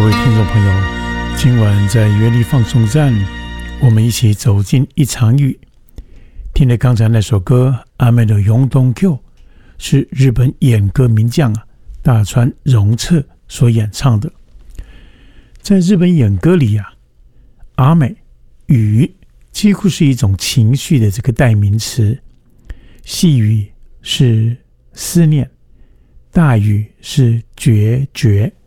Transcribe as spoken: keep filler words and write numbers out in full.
各位听众朋友，今晚在原力放送站，我们一起走进一场雨。听了刚才那首歌《阿妹的永东 Q》，是日本演歌名将啊大川荣策所演唱的。在日本演歌里啊，阿美雨几乎是一种情绪的这个代名词。细雨是思念，大雨是决绝。